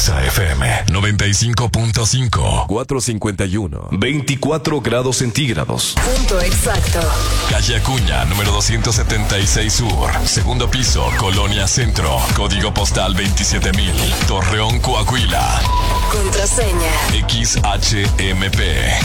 Exa FM 95.5. 451. 24 grados centígrados. Punto exacto. Calle Acuña, número 276 Sur. Segundo piso, Colonia Centro. Código postal 27000. Torreón, Coahuila. Contraseña. XHMP.